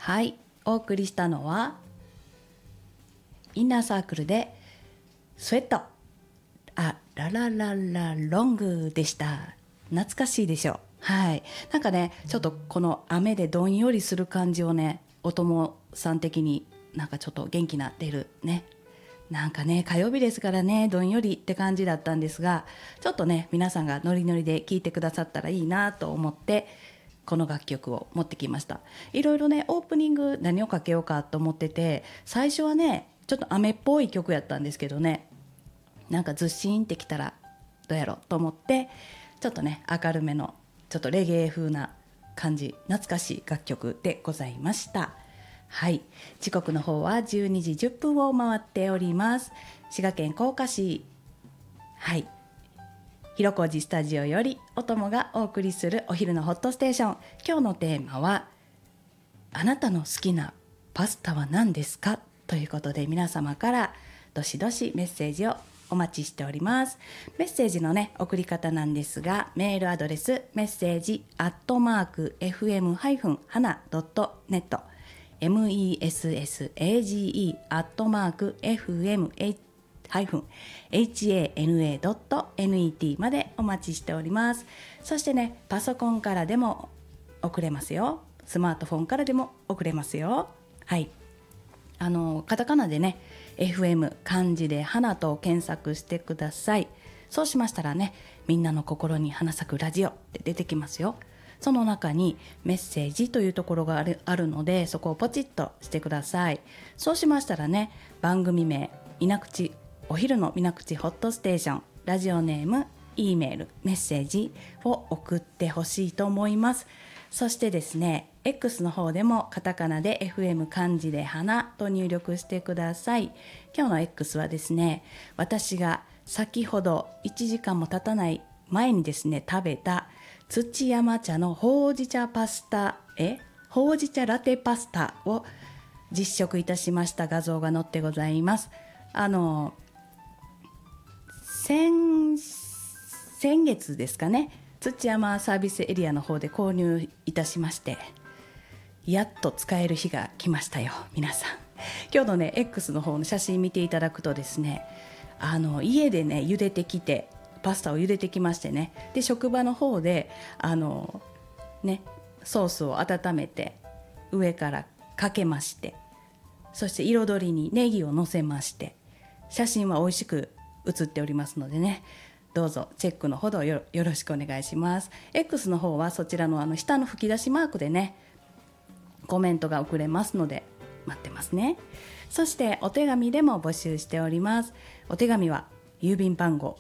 はい、お送りしたのはインナーサークルでスウェットララララロングでした。懐かしいでしょう。はい、なんかねちょっとこの雨でどんよりする感じをね、お友さん的になんかちょっと元気な出るね、なんかね火曜日ですからねどんよりって感じだったんですが、ちょっとね皆さんがノリノリで聴いてくださったらいいなと思ってこの楽曲を持ってきました。いろいろねオープニング何をかけようかと思ってて、最初はねちょっと雨っぽい曲やったんですけどね、なんかずっしんってきたらどうやろうと思って、ちょっとね明るめのちょっとレゲエ風な感じ、懐かしい楽曲でございました。はい、時刻の方は12時10分を回っております。滋賀県甲賀市、はい、広小路スタジオよりお供がお送りするお昼のホットステーション。今日のテーマはあなたの好きなパスタは何ですかということで、皆様からどしどしメッセージをお待ちしております。メッセージのね送り方なんですが、メールアドレスメッセージ@fm-hana.net message@fm-hana.net までお待ちしております。そしてねパソコンからでも送れますよ、スマートフォンからでも送れますよ。はい、カタカナでね FM 漢字で花と検索してください。そうしましたらね、みんなの心に花咲くラジオって出てきますよ。その中にメッセージというところがあるので、そこをポチッとしてください。そうしましたらね、番組名お昼の水口ホットステーション、ラジオネーム、Eメール、メッセージを送ってほしいと思います。そしてですね X の方でもカタカナで FM 漢字で花と入力してください。今日の X はですね、私が先ほど1時間も経たない前にですね食べた土山茶のほうじ茶ラテパスタを実食いたしました画像が載ってございます。先月ですかね、土山サービスエリアの方で購入いたしまして、やっと使える日が来ましたよ。皆さん今日のね X の方の写真見ていただくとですね、家でね茹でてきてパスタを茹でてきましてね、で職場の方でソースを温めて上からかけまして、そして彩りにネギをのせまして、写真は美味しく写っておりますのでね、どうぞチェックのほどよろしくお願いします。 X の方はそちらの下の吹き出しマークでねコメントが送れますので待ってますね。そしてお手紙でも募集しております。お手紙は郵便番号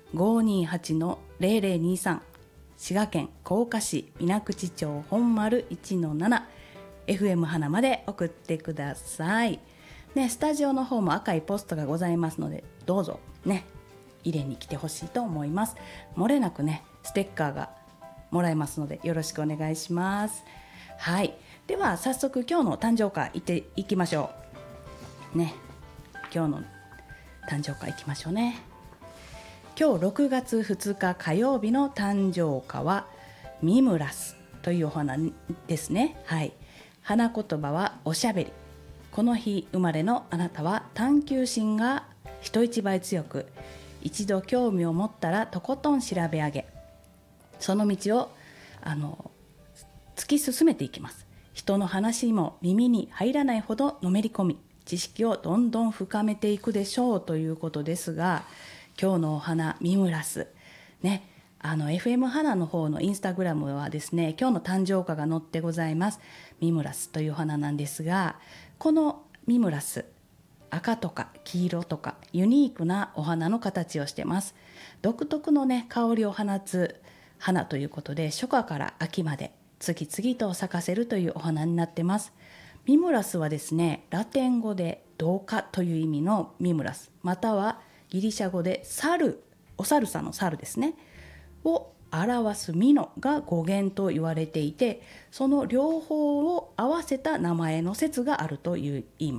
528-0023 滋賀県甲賀市水口町本丸 1-7 FM 花まで送ってください、ね、スタジオの方も赤いポストがございますので、どうぞね入れに来てほしいと思います。漏れなくねステッカーがもらえますのでよろしくお願いします。はい、では早速今日の誕生会いきましょうね。今日の誕生会いきましょうね。今日6月2日火曜日の誕生花はミムラスというお花ですね。はい、花言葉はおしゃべり。この日生まれのあなたは探求心が人一倍強く、一度興味を持ったらとことん調べ上げ、その道を突き進めていきます。人の話も耳に入らないほどのめり込み、知識をどんどん深めていくでしょうということですが、今日のお花ミムラスね、FM 花の方のインスタグラムはですね、今日の誕生花が載ってございます。ミムラスという花なんですが、このミムラス赤とか黄色とかユニークなお花の形をしてます。独特のね香りを放つ花ということで、初夏から秋まで次々と咲かせるというお花になってます。ミムラスはですね、ラテン語で同化という意味のミムラス、またはギリシャ語でお猿さんの猿ですねを表すミノが語源と言われていて、その両方を合わせた名前の説があると言い